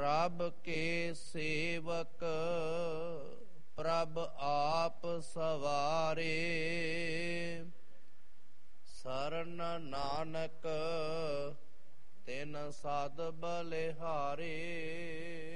ਪ੍ਰਭ ਕੇ ਸੇਵਕ ਪ੍ਰਭ ਆਪ ਸਵਾਰੇ। ਸਰਨ ਨਾਨਕ ਤਿਨ ਸਦ ਬਲਿਹਾਰੇ।